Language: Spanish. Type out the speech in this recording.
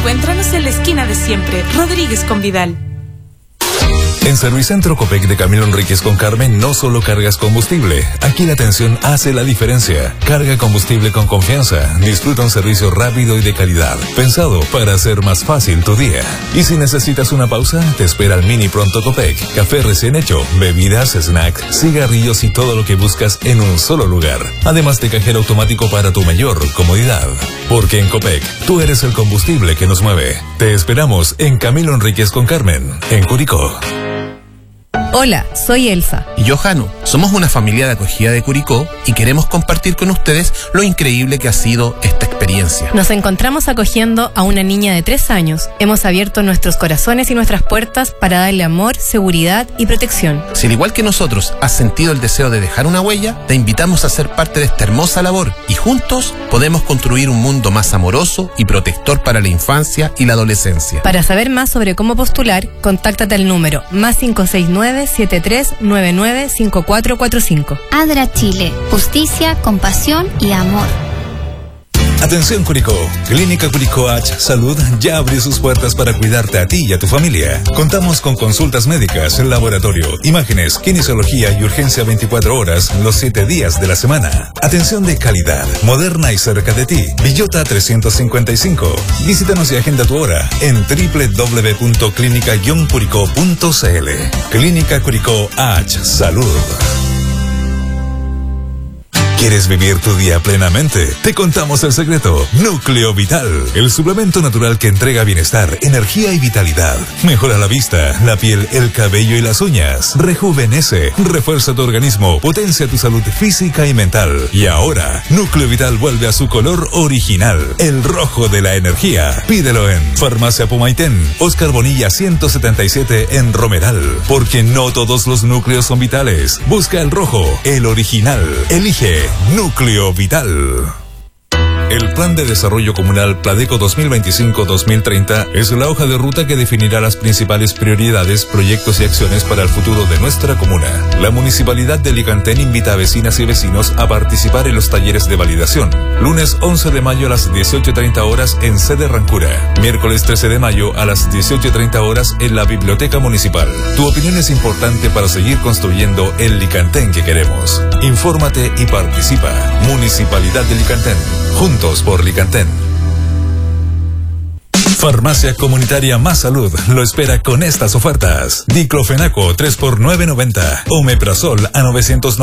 Encuéntranos en la esquina de siempre, Rodríguez con Vidal. En Servicentro Copec de Camilo Enríquez con Carmen no solo cargas combustible. Aquí la atención hace la diferencia. Carga combustible con confianza. Disfruta un servicio rápido y de calidad. Pensado para hacer más fácil tu día. Y si necesitas una pausa, te espera el Mini Pronto Copec. Café recién hecho, bebidas, snacks, cigarrillos y todo lo que buscas en un solo lugar. Además de cajero automático para tu mayor comodidad. Porque en Copec, tú eres el combustible que nos mueve. Te esperamos en Camilo Enríquez con Carmen, en Curicó. Hola, soy Elsa. Y yo, Janu. Somos una familia de acogida de Curicó y queremos compartir con ustedes lo increíble que ha sido esta experiencia. Nos encontramos acogiendo a una niña de 3 años. Hemos abierto nuestros corazones y nuestras puertas para darle amor, seguridad y protección. Si al igual que nosotros has sentido el deseo de dejar una huella, te invitamos a ser parte de esta hermosa labor y juntos podemos construir un mundo más amoroso y protector para la infancia y la adolescencia. Para saber más sobre cómo postular, contáctate al número +569-7399-5445. ADRA Chile, justicia, compasión y amor. Atención Curicó, Clínica Curicó H Salud ya abrió sus puertas para cuidarte a ti y a tu familia. Contamos con consultas médicas, laboratorio, imágenes, kinesiología y urgencia 24 horas los 7 días de la semana. Atención de calidad, moderna y cerca de ti. Villota 355. Visítanos y agenda tu hora en www.clinica-curicó.cl. Clínica Curicó H Salud. ¿Quieres vivir tu día plenamente? Te contamos el secreto. Núcleo Vital, el suplemento natural que entrega bienestar, energía y vitalidad. Mejora la vista, la piel, el cabello y las uñas. Rejuvenece, refuerza tu organismo, potencia tu salud física y mental. Y ahora, Núcleo Vital vuelve a su color original, el rojo de la energía. Pídelo en Farmacia Pumaitén, Oscar Bonilla 177 en Romeral. Porque no todos los núcleos son vitales. Busca el rojo, el original. Elige Núcleo Vital. El Plan de Desarrollo Comunal Pladeco 2025-2030 es la hoja de ruta que definirá las principales prioridades, proyectos y acciones para el futuro de nuestra comuna. La Municipalidad de Licantén invita a vecinas y vecinos a participar en los talleres de validación. Lunes 11 de mayo a las 18:30 horas en sede Rancura. Miércoles 13 de mayo a las 18:30 horas en la Biblioteca Municipal. Tu opinión es importante para seguir construyendo el Licantén que queremos. Infórmate y participa. Municipalidad de Licantén. Juntos por Licantén. Farmacia Comunitaria Más Salud lo espera con estas ofertas. Diclofenaco 3 por $9.90. Omeprazol a $990.